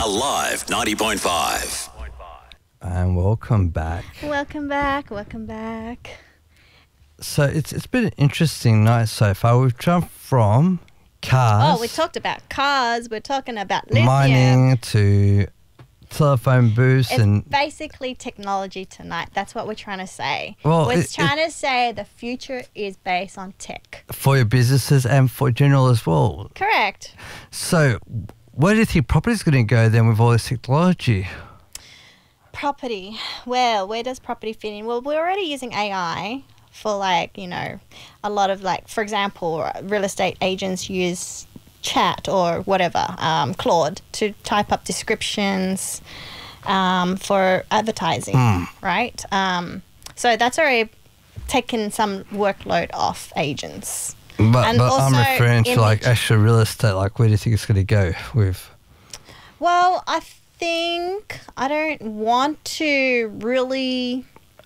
Alive 90.5. And welcome back. Welcome back. So it's been an interesting night so far. We've jumped from cars. Oh, we talked about cars. We're talking about lithium. Mining to telephone booths It's and basically technology tonight. That's what we're trying to say. Well, we're trying to say the future is based on tech. for your businesses and for general as well. Correct. So where do you think property is going to go then with all this technology? Property. Well, where does property fit in? Well, we're already using AI for a lot of for example, real estate agents use chat or whatever, Claude, to type up descriptions for advertising, right? So that's already taken some workload off agents. But I'm also referring to actual real estate. Like, where do you think it's going to go with? Well, I think I don't want to really.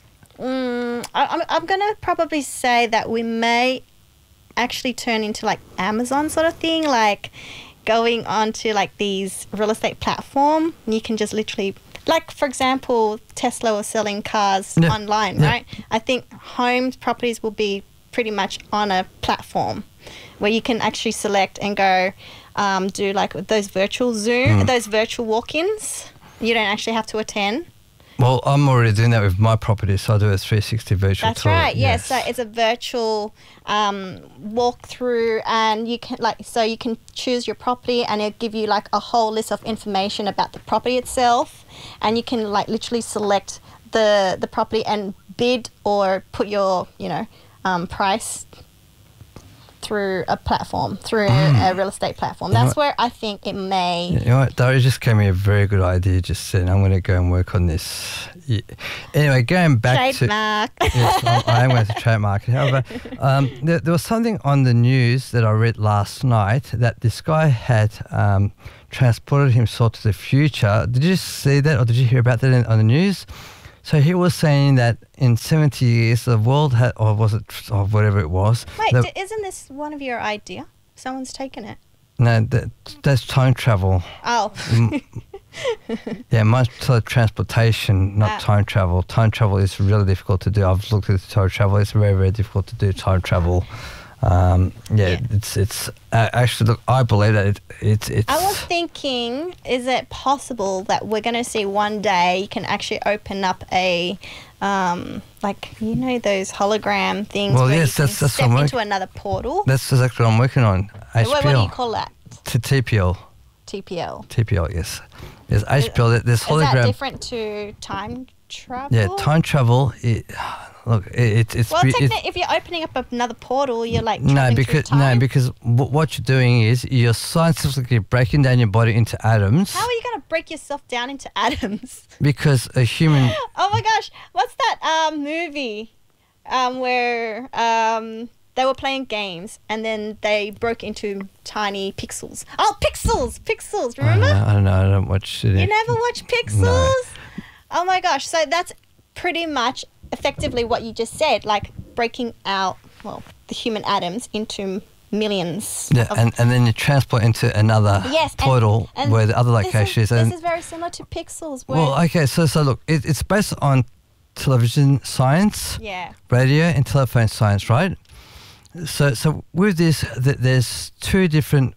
I'm going to probably say that we may actually turn into Amazon sort of thing, going on to these real estate platform. You can just literally, for example, Tesla was selling cars online, right? I think homes, properties will be pretty much on a platform where you can actually select and go do those virtual Zoom, those virtual walk-ins. You don't actually have to attend. Well, I'm already doing that with my property, so I do a 360 virtual That's tour. right, yes. So it's a virtual walkthrough, and you can so you can choose your property, and it'll give you a whole list of information about the property itself, and you can literally select the property and bid or put your price through a platform, through a real estate platform. That's where I think it may... You know what, Dari just gave me a very good idea just then. I'm going to go and work on this. Yeah. Anyway, going back Trademark. to... Yes, I am going to trademark it. However, there was something on the news that I read last night that this guy had transported himself to the future. Did you see that, or did you hear about that on the news? So he was saying that in 70 years the world had, or was it, or whatever it was. Wait, isn't this one of your idea? Someone's taken it. No, that's time travel. Oh. Yeah, much transportation, not time travel. Time travel is really difficult to do. I've looked at time travel. It's very, very difficult to do time travel. It's actually, look, I believe that it's. I was thinking, is it possible that we're going to see one day you can actually open up a those hologram things? Well, where yes, you can that's step what I'm into another portal. That's exactly what I'm working on. HPL. What do you call that? TPL. TPL. TPL, yes. There's HPL. There's hologram. Is that different to time travel? Yeah, time travel. It's. Well, if you're opening up another portal, you're because what you're doing is you're scientifically breaking down your body into atoms. How are you going to break yourself down into atoms? Because a human. Oh my gosh, what's that movie where they were playing games and then they broke into tiny pixels? Oh, Pixels! Remember? I don't know. I don't watch it. You never watch Pixels? No. Oh my gosh! So that's pretty much effectively what you just said, breaking out the human atoms into millions. Yeah, and then you transport into another portal and where the other location is. This is very similar to Pixels. Well, okay, so look, it's based on television science, radio and telephone science, right? So with this, there's two different.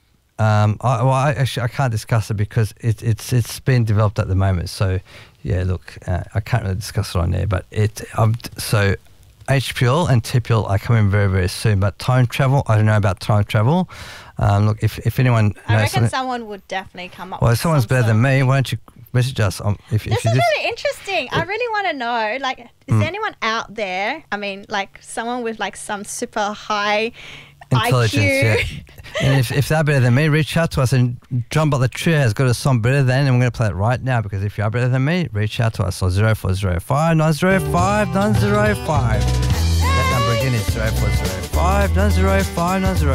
I can't discuss it because it's being developed at the moment. So yeah, look, I can't really discuss it on there. But so HPL and TPL are coming very, very soon. But time travel, I don't know about time travel. Look, if anyone knows, I reckon someone would definitely come up. Well, with if someone's better than me, why don't you message us? This is really interesting. I really want to know. Is there anyone out there? I mean, someone with some super high intelligence, IQ. And if they're better than me, reach out to us. And John Butler Trio has got a song better than, and we're going to play it right now, because if you are better than me, reach out to us on 0405 905 905. That number again is 0405 905 905.